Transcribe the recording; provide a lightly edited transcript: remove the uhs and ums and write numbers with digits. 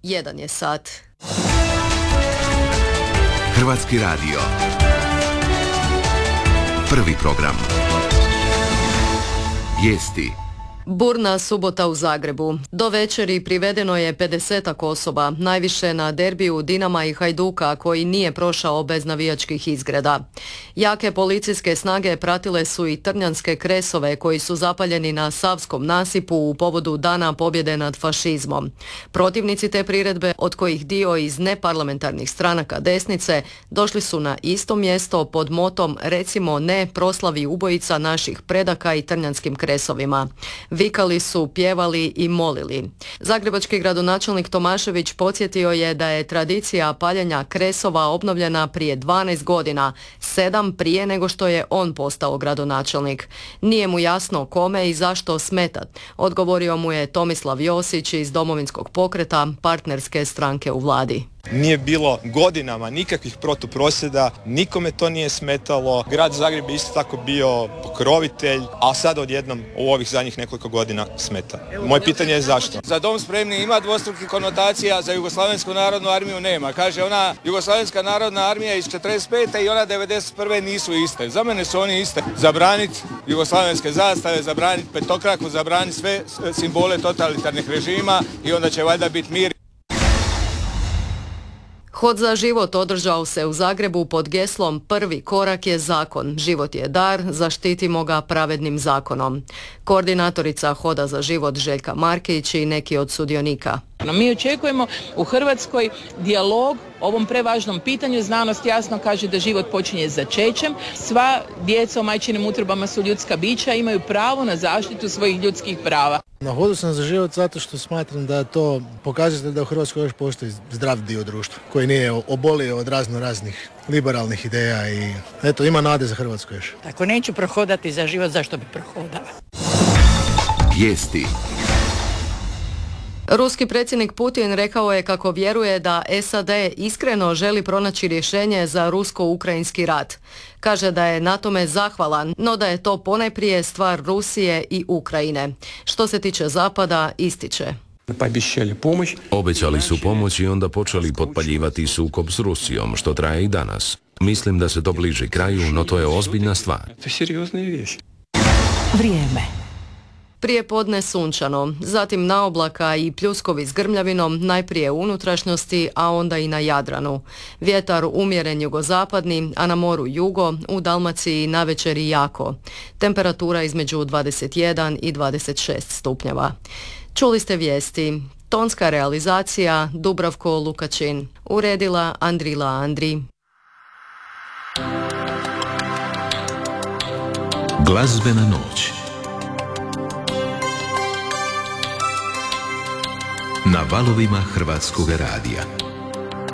1 je sat. Hrvatski radio. Prvi program. Vijesti. Burna subota u Zagrebu. Do večeri privedeno je 50 osoba, najviše na derbiju Dinama i Hajduka koji nije prošao bez navijačkih izgreda. Jake policijske snage pratile su i trnjanske kresove koji su zapaljeni na Savskom nasipu u povodu Dana pobjede nad fašizmom. Protivnici te priredbe, od kojih dio iz neparlamentarnih stranaka desnice, došli su na isto mjesto pod motom "Recimo ne proslavi ubojica naših predaka" i trnjanskim kresovima. Vikali su, pjevali i molili. Zagrebački gradonačelnik Tomašević podsjetio je da je tradicija paljenja kresova obnovljena prije 12 godina, 7 prije nego što je on postao gradonačelnik. Nije mu jasno kome i zašto smeta, odgovorio mu je Tomislav Josić iz Domovinskog pokreta, partnerske stranke u vladi. Nije bilo godinama nikakvih protuprosvjeda, nikome to nije smetalo. Grad Zagreb je isto tako bio pokrovitelj, a sad odjednom u ovih zadnjih nekoliko godina smeta. Moje pitanje je zašto? Za dom spremni ima dvostrukih konotacija, za Jugoslavensku narodnu armiju nema. Kaže, ona Jugoslavenska narodna armija iz 45. i ona 91. nisu iste. Za mene su oni iste. Zabraniti jugoslavenske zastave, zabraniti petokraku, zabraniti sve simbole totalitarnih režima i onda će valjda biti mir. Hod za život održao se u Zagrebu pod geslom "Prvi korak je zakon, život je dar, zaštitimo ga pravednim zakonom". Koordinatorica Hoda za život Željka Markić i neki od sudionika. Mi očekujemo u Hrvatskoj dijalog o ovom prevažnom pitanju. Znanost jasno kaže da život počinje začećem. Sva djeca u majčinim utrobama su ljudska bića, imaju pravo na zaštitu svojih ljudskih prava. Na Hodu sam za život zato što smatram da to pokazuje da u Hrvatskoj još postoji zdrav dio društva koji nije obolio od raznih liberalnih ideja i eto, ima nade za Hrvatsku još. Ako neću prohodati za život, zašto bi prohodala? Vijesti. Ruski predsjednik Putin rekao je kako vjeruje da SAD iskreno želi pronaći rješenje za rusko-ukrajinski rat. Kaže da je na tome zahvalan, no da je to ponajprije stvar Rusije i Ukrajine. Što se tiče Zapada, ističe: Obećali su pomoć i onda počeli potpaljivati sukob s Rusijom, što traje i danas. Mislim da se to bliži kraju, no to je ozbiljna stvar. Vrijeme. Prije podne sunčano, zatim naoblaka i pljuskovi s grmljavinom, najprije u unutrašnjosti, a onda i na Jadranu. Vjetar umjeren jugozapadni, a na moru jugo, u Dalmaciji navečer i jako. Temperatura između 21 i 26 stupnjeva. Čuli ste vijesti. Tonska realizacija Dubravko Lukačin. Uredila Andrila Andri. Glazbena noć. Na valovima Hrvatskog radija.